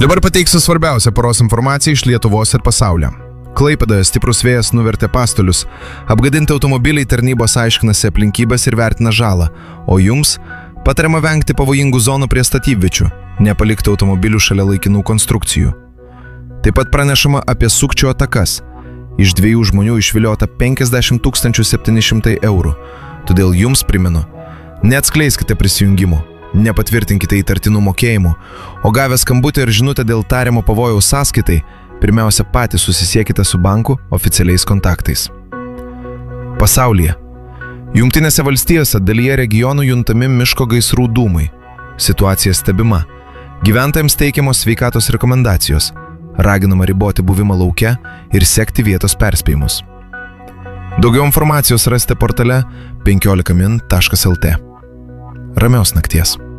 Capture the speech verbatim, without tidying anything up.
Dabar pateiksiu svarbiausią paros informaciją iš Lietuvos ir pasaulio. Klaipėdoje stiprus vėjas nuvertė pastolius, apgadinti automobiliai tarnybos aiškinasi aplinkybės ir vertina žalą, o jums patariama vengti pavojingų zonų prie statybviečių, nepalikti automobilių šalia laikinų konstrukcijų. Taip pat pranešama apie sukčių atakas. Iš dviejų žmonių išviliota penkiasdešimt tūkstančių septyni šimtai eurų. Todėl jums primenu, neatskleiskite prisijungimų, nepatvirtinkite įtartinų mokėjimų, o gavę skambutį ir žinutę dėl tariamo pavojaus sąskaitai, pirmiausia patys susisiekite su banku oficialiais kontaktais. Pasaulyje. Jungtinėse valstijose dalyje regionų juntami miško gaisrų dūmai. Situacija stebima. Gyventojams teikiamos sveikatos rekomendacijos. Raginama riboti buvimą lauke ir sekti vietos perspėjimus. Daugiau informacijos rasite portale penkiolika min taškas el tė. Ramios nakties.